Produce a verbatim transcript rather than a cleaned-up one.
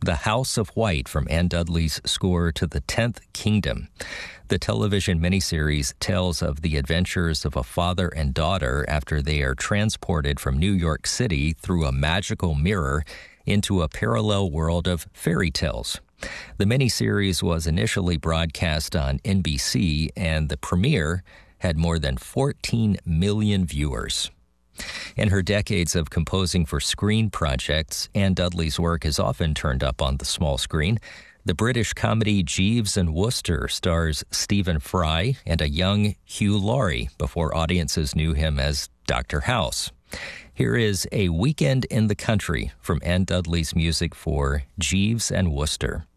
The House of White from Anne Dudley's score to The Tenth Kingdom. The television miniseries tells of the adventures of a father and daughter after they are transported from New York City through a magical mirror into a parallel world of fairy tales. The miniseries was initially broadcast on N B C, and the premiere had more than fourteen million viewers. In her decades of composing for screen projects, Anne Dudley's work is often turned up on the small screen. The British comedy Jeeves and Wooster stars Stephen Fry and a young Hugh Laurie before audiences knew him as Doctor House. Here is A Weekend in the Country from Anne Dudley's music for Jeeves and Wooster.